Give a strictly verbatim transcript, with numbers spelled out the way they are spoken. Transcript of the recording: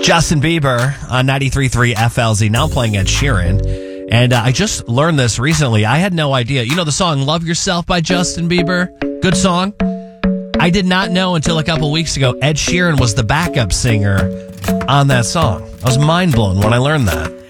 Justin Bieber on ninety-three point three F L Z, now playing Ed Sheeran. And uh, I just learned this recently. I had no idea. You know the song Love Yourself by Justin Bieber? Good song. I did not know until a couple weeks ago Ed Sheeran was the backup singer on that song. I was mind blown when I learned that.